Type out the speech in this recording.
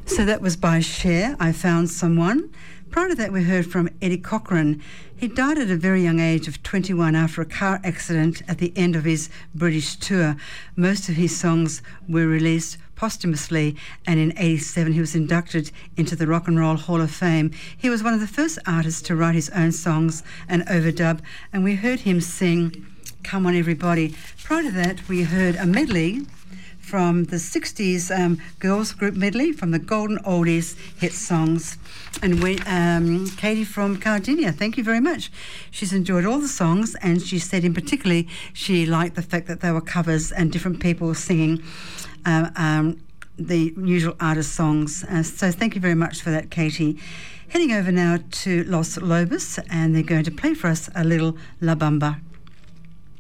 So that was by Cher, I Found Someone. Prior to that, we heard from Eddie Cochran. He died at a very young age of 21 after a car accident at the end of his British tour. Most of his songs were released posthumously, and in 1987 he was inducted into the Rock and Roll Hall of Fame. He was one of the first artists to write his own songs and overdub, and we heard him sing Come On Everybody. Prior to that, we heard a medley from the 60s girls group medley from the Golden Oldies hit songs. And we, Katie from Cardinia, thank you very much. She's enjoyed all the songs, and she said in particularly she liked the fact that they were covers and different people singing the usual artist songs. So thank you very much for that, Katie. Heading over now to Los Lobos, and they're going to play for us a little La Bamba.